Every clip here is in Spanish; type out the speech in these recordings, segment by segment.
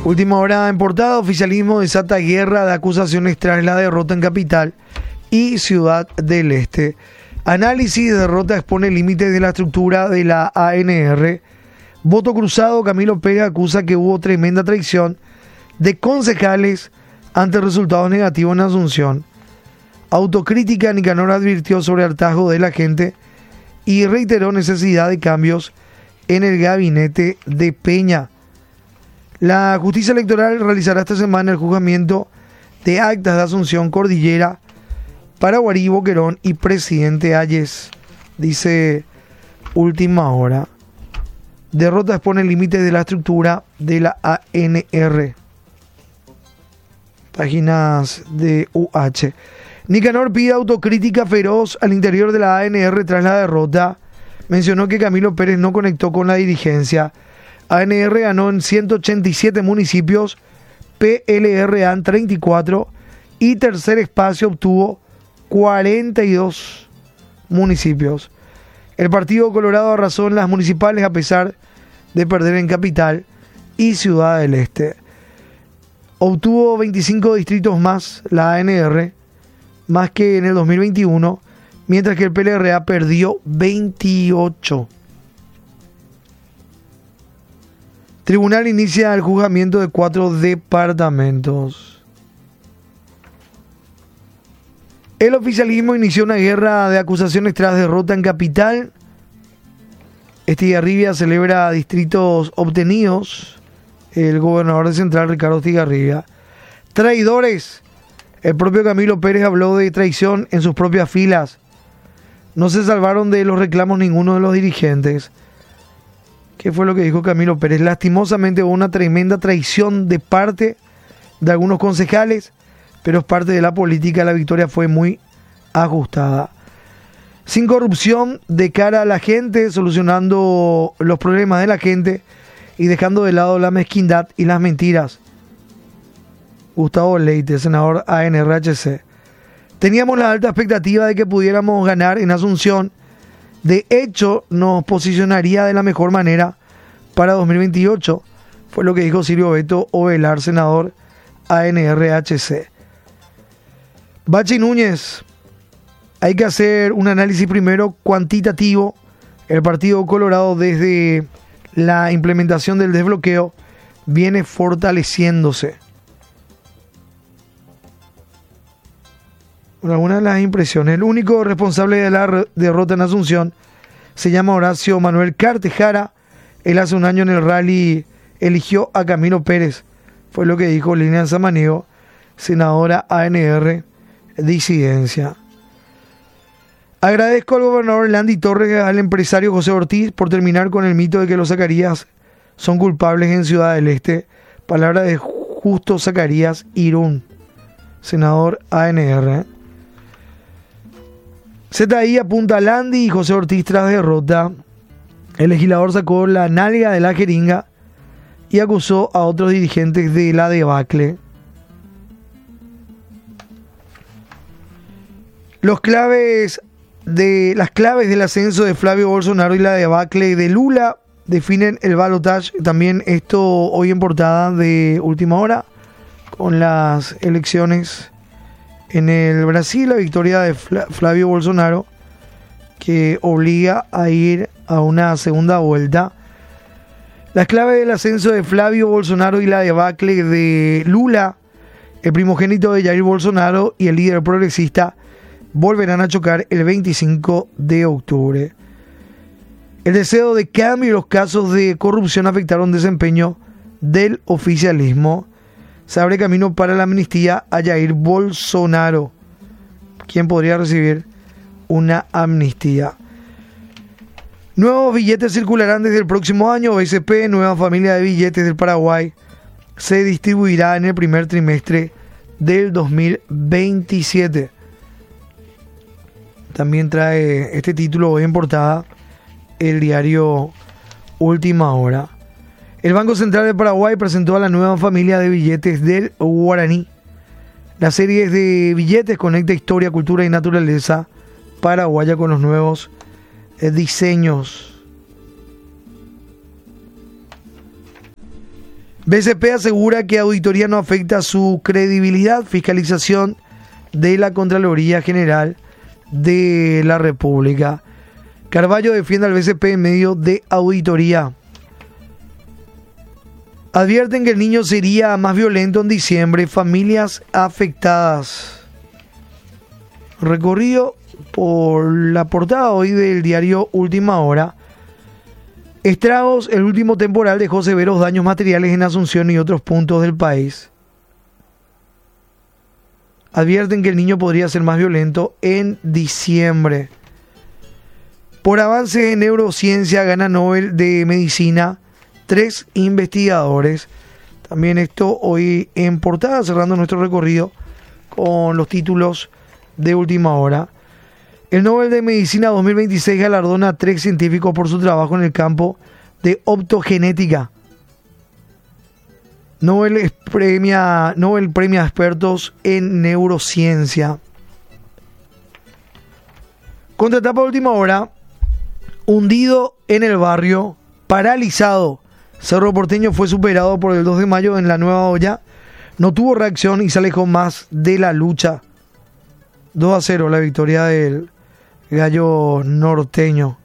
Última hora en portada, oficialismo desata guerra de acusaciones tras la derrota en Capital y Ciudad del Este. Análisis de derrota expone límites de la estructura de la ANR. Voto cruzado, Camilo Pérez acusa que hubo tremenda traición de concejales ante resultados negativos en Asunción. Autocrítica, Nicanor advirtió sobre hartazgo de la gente y reiteró necesidad de cambios en el gabinete de Peña. La justicia electoral realizará esta semana el juzgamiento de actas de Asunción, Cordillera, Paraguarí, Boquerón y Presidente Hayes, dice Última Hora. Derrota expone límites de la estructura de la ANR. Páginas de UH. Nicanor pide autocrítica feroz al interior de la ANR tras la derrota. Mencionó que Camilo Pérez no conectó con la dirigencia. ANR ganó en 187 municipios, PLRA en 34 y Tercer Espacio obtuvo 42 municipios. El Partido Colorado arrasó en las municipales a pesar de perder en Capital y Ciudad del Este. Obtuvo 25 distritos más la ANR, más que en el 2021, mientras que el PLRA perdió 28. Tribunal inicia el juzgamiento de 4 departamentos. El oficialismo inició una guerra de acusaciones tras derrota en Capital. Estigarribia celebra distritos obtenidos. El gobernador de Central, Ricardo Estigarribia. Traidores. El propio Camilo Pérez habló de traición en sus propias filas. No se salvaron de los reclamos ninguno de los dirigentes. ¿Qué fue lo que dijo Camilo Pérez? Lastimosamente hubo una tremenda traición de parte de algunos concejales, pero es parte de la política. La victoria fue muy ajustada. Sin corrupción, de cara a la gente, solucionando los problemas de la gente y dejando de lado la mezquindad y las mentiras. Gustavo Leite, senador ANRHC. Teníamos la alta expectativa de que pudiéramos ganar en Asunción. De hecho, nos posicionaría de la mejor manera para 2028. Fue lo que dijo Silvio Beto Ovelar, senador ANRHC. Bachi Núñez. Hay que hacer un análisis primero cuantitativo. El Partido Colorado, desde la implementación del desbloqueo, viene fortaleciéndose. Algunas de las impresiones. El único responsable de la derrota en Asunción se llama Horacio Manuel Cartejara. Él hace un año en el rally eligió a Camilo Pérez. Fue lo que dijo Lilian Samaniego, senadora ANR, disidencia. Agradezco al gobernador Landy Torres y al empresario José Ortiz por terminar con el mito de que los Zacarías son culpables en Ciudad del Este. Palabra de Justo Zacarías Irún, senador ANR. ZI apunta a Landy y José Ortiz tras derrota. El legislador sacó la nalga de la jeringa y acusó a otros dirigentes de la debacle. Las claves del ascenso de Flavio Bolsonaro y la debacle de Lula definen el balotaje. También esto hoy en portada de Última Hora, con las elecciones en el Brasil, la victoria de Flavio Bolsonaro, que obliga a ir a una segunda vuelta. Las claves del ascenso de Flavio Bolsonaro y la debacle de Lula, el primogénito de Jair Bolsonaro y el líder progresista, volverán a chocar el 25 de octubre. El deseo de cambio y los casos de corrupción afectaron desempeño del oficialismo. Se abre camino para la amnistía a Jair Bolsonaro, quien podría recibir una amnistía. Nuevos billetes circularán desde el próximo año. BCP, nueva familia de billetes del Paraguay, se distribuirá en el primer trimestre del 2027. También trae este título hoy en portada el diario Última Hora. El Banco Central de Paraguay presentó a la nueva familia de billetes del Guaraní. La serie de billetes conecta historia, cultura y naturaleza paraguaya con los nuevos diseños. BCP asegura que auditoría no afecta su credibilidad. Fiscalización de la Contraloría General de la República. Carballo defiende al BCP en medio de auditoría. Advierten que el niño sería más violento en diciembre. Familias afectadas. Recorrido por la portada hoy del diario Última Hora. Estragos, el último temporal dejó severos daños materiales en Asunción y otros puntos del país. Advierten que el niño podría ser más violento en diciembre. Por avances en neurociencia gana Nobel de Medicina 3 investigadores. También esto hoy en portada, cerrando nuestro recorrido con los títulos de Última Hora. El Nobel de Medicina 2026 galardona a 3 científicos por su trabajo en el campo de optogenética. Nobel premia a expertos en neurociencia. Contratapa de Última Hora. Hundido en el barrio, paralizado. Cerro Porteño fue superado por el 2 de mayo en la Nueva Olla. No tuvo reacción y se alejó más de la lucha. 2-0 la victoria del gallo norteño.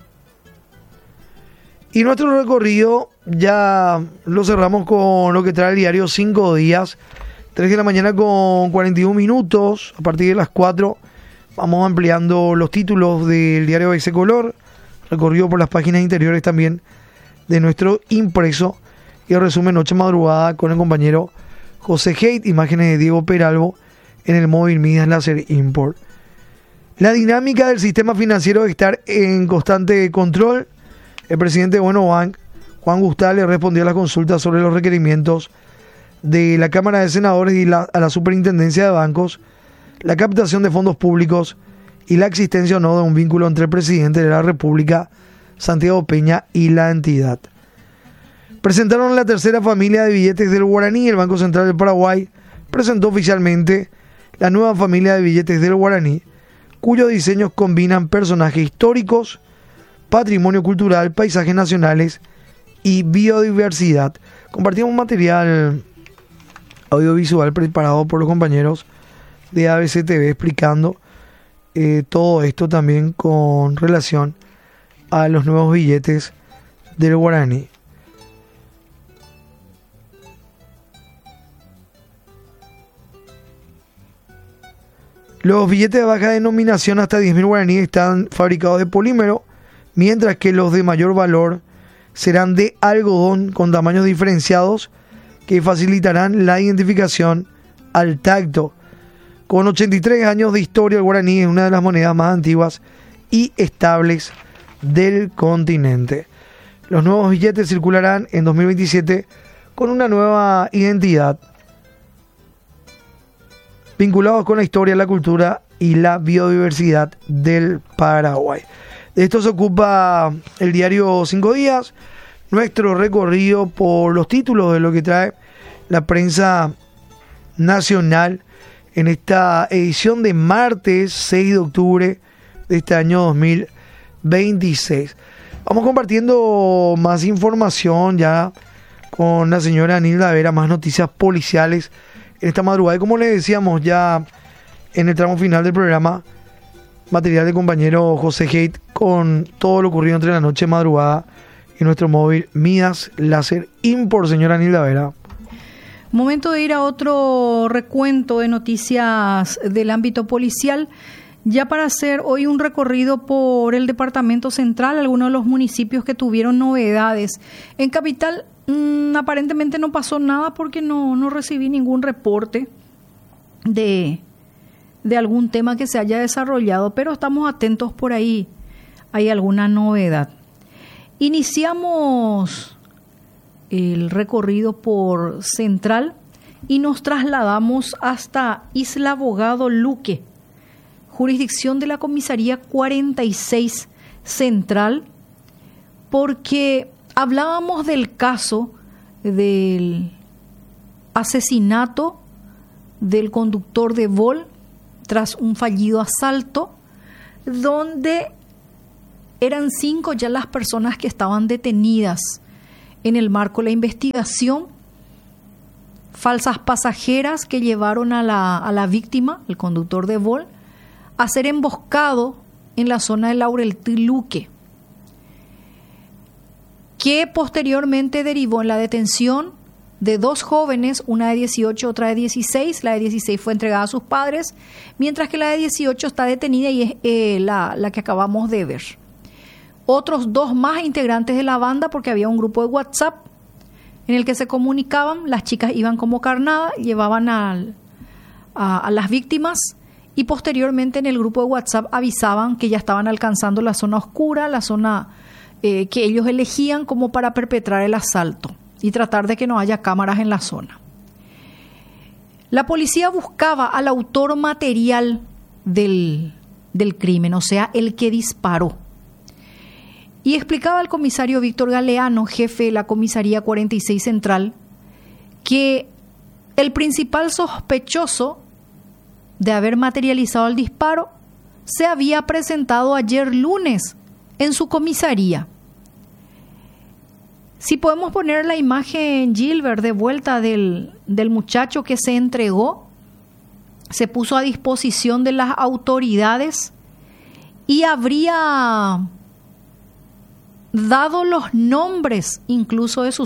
Y nuestro recorrido ya lo cerramos con lo que trae el diario 5 días. 3 de la mañana con 41 minutos. A partir de las 4 vamos ampliando los títulos del diario ABC Color. Recorrido por las páginas interiores también de nuestro impreso. Y el resumen noche madrugada con el compañero José Haidt. Imágenes de Diego Peralvo en el móvil Midas Láser Import. La dinámica del sistema financiero de estar en constante control. El presidente de Bonobank, Juan Gustavo, le respondió a las consultas sobre los requerimientos de la Cámara de Senadores y a la Superintendencia de Bancos, la captación de fondos públicos y la existencia o no de un vínculo entre el presidente de la República, Santiago Peña, y la entidad. Presentaron la tercera familia de billetes del Guaraní. El Banco Central del Paraguay presentó oficialmente la nueva familia de billetes del Guaraní, cuyos diseños combinan personajes históricos, patrimonio cultural, paisajes nacionales y biodiversidad. Compartimos un material audiovisual preparado por los compañeros de ABC TV explicando todo esto también con relación a los nuevos billetes del Guaraní. Los billetes de baja denominación hasta 10.000 guaraníes están fabricados de polímero, mientras que los de mayor valor serán de algodón con tamaños diferenciados que facilitarán la identificación al tacto. Con 83 años de historia, el guaraní es una de las monedas más antiguas y estables del continente. Los nuevos billetes circularán en 2027 con una nueva identidad, vinculados con la historia, la cultura y la biodiversidad del Paraguay. De esto se ocupa el diario 5 días, nuestro recorrido por los títulos de lo que trae la prensa nacional en esta edición de martes 6 de octubre de este año 2026. Vamos compartiendo más información ya con la señora Anilda Vera, más noticias policiales en esta madrugada. Y como les decíamos ya en el tramo final del programa, material del compañero José Haidt con todo lo ocurrido entre la noche y madrugada en nuestro móvil Midas Láser Import. Señora Anilda Vera. Momento de ir a otro recuento de noticias del ámbito policial, ya para hacer hoy un recorrido por el departamento central, algunos de los municipios que tuvieron novedades. En Capital aparentemente no pasó nada porque no recibí ningún reporte de algún tema que se haya desarrollado, pero estamos atentos por ahí, hay alguna novedad. Iniciamos el recorrido por Central y nos trasladamos hasta Isla Abogado Luque, jurisdicción de la Comisaría 46 Central, porque hablábamos del caso del asesinato del conductor de Vol tras un fallido asalto, donde eran 5 ya las personas que estaban detenidas en el marco de la investigación falsas pasajeras que llevaron a la víctima, el conductor de Volt, a ser emboscado en la zona de Laureltiluque, que posteriormente derivó en la detención de 2 jóvenes, una de 18, otra de 16. La de 16 fue entregada a sus padres, mientras que la de 18 está detenida y es la que acabamos de ver. Otros 2 más integrantes de la banda, porque había un grupo de WhatsApp en el que se comunicaban, las chicas iban como carnada, llevaban a las víctimas y posteriormente en el grupo de WhatsApp avisaban que ya estaban alcanzando la zona oscura, la zona que ellos elegían como para perpetrar el asalto y tratar de que no haya cámaras en la zona. La policía buscaba al autor material del crimen, o sea, el que disparó. Y explicaba el comisario Víctor Galeano, jefe de la comisaría 46 Central, que el principal sospechoso de haber materializado el disparo se había presentado ayer lunes en su comisaría. Si podemos poner la imagen, Gilbert, de vuelta del muchacho que se entregó, se puso a disposición de las autoridades y habría dado los nombres incluso de sus